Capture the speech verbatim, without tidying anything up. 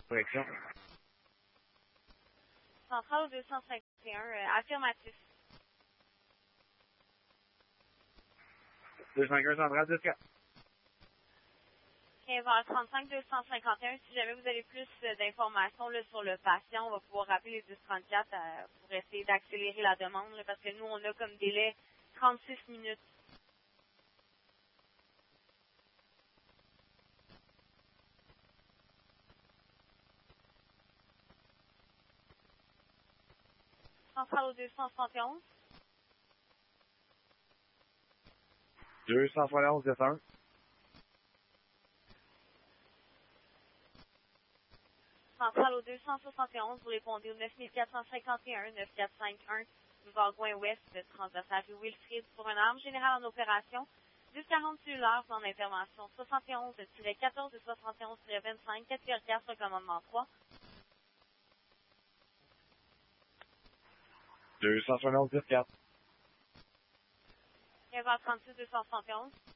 Correction. Centrale au deux cent cinquante et un, euh, affirmatif. deux cent cinquante et un, centrale, dix quatre. quinze heures trente-cinq, deux cent cinquante et un. Si jamais vous avez plus euh, d'informations là, sur le patient, on va pouvoir rappeler les dix trente-quatre euh, pour essayer d'accélérer la demande, là, parce que nous, on a comme délai trente-six minutes. Centrale au deux cent soixante et onze. deux cent soixante et onze, dix un. Centrale au deux cent soixante et onze, vous répondez au neuf quatre cinq un, neuf quatre cinq un, Vaugouin-Ouest, transversal rue Wilfrid, pour un arme générale en opération. dix quarante cellulaire en intervention, soixante et onze quatorze et soixante et onze vingt-cinq, catégorie quatre, recommandement trois. deux cent soixante et onze, dix quatre. quinze heures trente-six, deux cent soixante et onze.